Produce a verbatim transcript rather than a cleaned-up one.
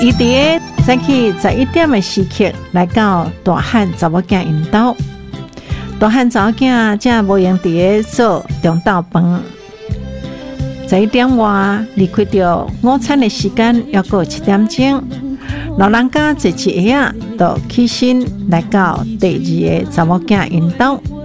伊伫个早起十一点的时刻来到大汉查某囝因兜，大汉查某囝正无闲伫个做中昼饭。十一点外离开着午餐的时间，要过七点钟。老人家坐一下仔，就起身来到第二个查某囝因兜。